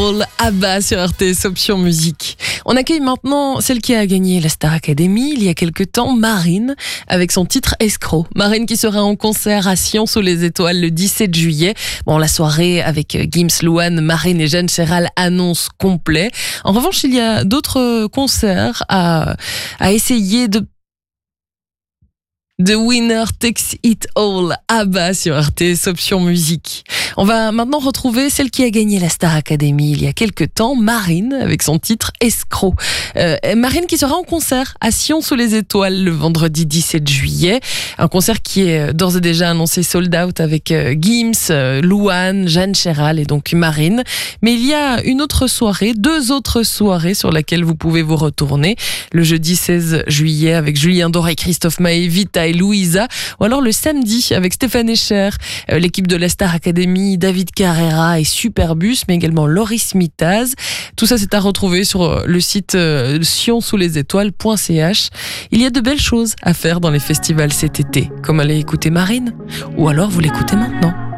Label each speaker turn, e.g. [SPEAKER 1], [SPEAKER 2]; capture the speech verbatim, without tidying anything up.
[SPEAKER 1] All, Abba sur R T S Option Musique. On accueille maintenant celle qui a gagné la Star Academy il y a quelque temps, Marine, avec son titre Escroc. Marine qui sera en concert à Sion sous les étoiles le dix-sept juillet. Bon, la soirée avec Gims, Louane, Marine et Jeanne Chéral annonce complet. En revanche, il y a d'autres concerts à, à essayer de The Winner Takes It All, Abba sur R T S Option Musique. On va maintenant retrouver celle qui a gagné la Star Academy il y a quelques temps, Marine, avec son titre Escroc. Euh, Marine qui sera en concert à Sion sous les étoiles le vendredi dix-sept juillet. Un concert qui est d'ores et déjà annoncé sold out avec euh, Gims, euh, Louane, Jeanne Chéral et donc Marine. Mais il y a une autre soirée, deux autres soirées sur lesquelles vous pouvez vous retourner. Le jeudi seize juillet avec Julien Doré, Christophe Maé, Vita et Louisa, ou alors le samedi avec Stéphane Escher, euh, l'équipe de la Star Academy, David Carrera et Superbus, mais également Loris Mitaz. Tout ça, c'est à retrouver sur le site euh, sion sous les étoiles point c h. Il y a de belles choses à faire dans les festivals cet été, comme aller écouter Marine, ou alors vous l'écoutez maintenant.